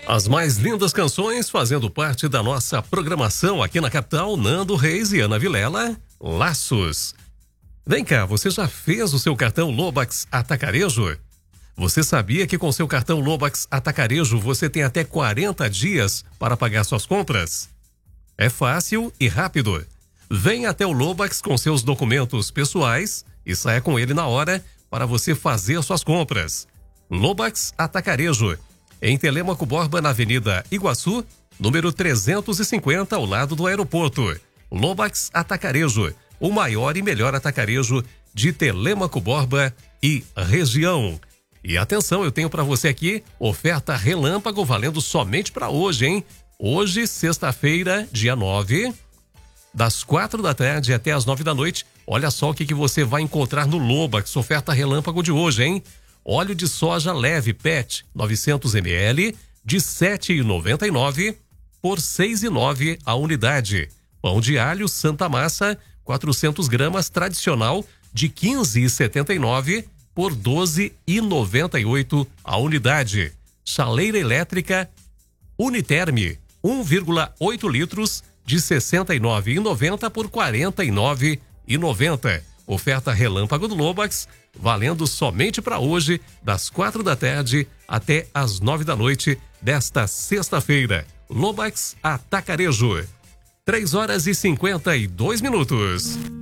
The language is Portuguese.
As mais lindas canções fazendo parte da nossa programação aqui na capital. Nando Reis e Ana Vilela, Laços. Vem cá, você já fez o seu cartão Lobax Atacarejo? Você sabia que com seu cartão Lobax Atacarejo você tem até 40 dias para pagar suas compras? É fácil e rápido. Venha até o Lobax com seus documentos pessoais e saia com ele na hora para você fazer suas compras. Lobax Atacarejo, em Telêmaco Borba, na Avenida Iguaçu, número 350, ao lado do aeroporto. Lobax Atacarejo, o maior e melhor atacarejo de Telêmaco Borba e região. E atenção, eu tenho para você aqui oferta relâmpago valendo somente para hoje, hein? Hoje, sexta-feira, dia 9, das 4 da tarde até as 9 da noite. Olha só o que você vai encontrar no Lobax, oferta relâmpago de hoje, hein? Óleo de soja leve PET 900 ml de R$ 7,99 por R$ 6,09 a unidade. Pão de alho Santa Massa 400 gramas tradicional de R$ 15,79 por R$ 12,98 a unidade. Chaleira elétrica Uniterme 1,8 litros de R$ 69,90 por R$ 49,90. Oferta relâmpago do Lobax, valendo somente para hoje, das 4 da tarde até as 9 da noite desta sexta-feira. Lobax Atacarejo. 3 horas e 52 minutos.